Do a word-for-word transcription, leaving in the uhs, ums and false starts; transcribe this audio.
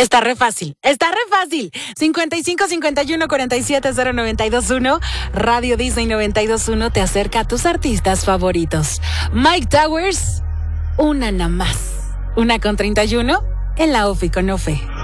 Está re fácil, está re fácil. cincuenta y cinco, cincuenta y uno, cuarenta y siete, cero noventa y dos uno. Radio Disney noventa y dos uno te acerca a tus artistas favoritos. Mike Towers, una nada más. Una con treinta y uno en la Ofi con Ofe.